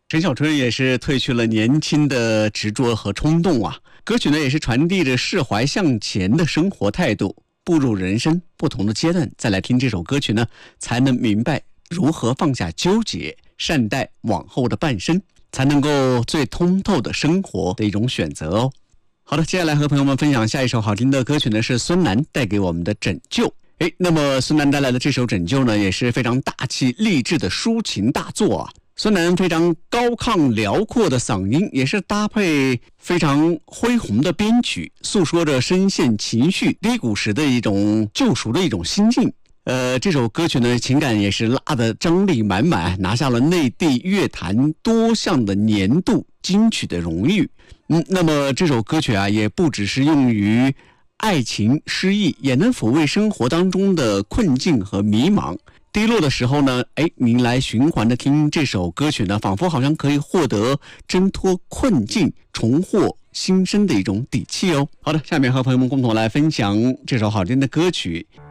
陈小春也是褪去了年轻的执着和冲动啊，歌曲呢也是传递着释怀向前的生活态度。步入人生不同的阶段，再来听这首歌曲呢，才能明白如何放下纠结，善待往后的半生，才能够最通透的生活的一种选择哦。好的，接下来和朋友们分享下一首好听的歌曲呢，是孙楠带给我们的《拯救》。那么孙楠带来的这首《拯救》呢，也是非常大气励志的抒情大作啊。孙楠非常高亢辽阔的嗓音，也是搭配非常恢宏的编曲，诉说着深陷情绪低谷时的一种救赎的一种心境。这首歌曲呢，情感也是拉得张力满满，拿下了内地乐坛多项的年度金曲的荣誉。那么这首歌曲啊，也不只是用于爱情失意，也能抚慰生活当中的困境和迷茫。低落的时候呢，您来循环的听这首歌曲呢，仿佛好像可以获得挣脱困境、重获新生的一种底气哦。好的，下面和朋友们共同来分享这首好听的歌曲《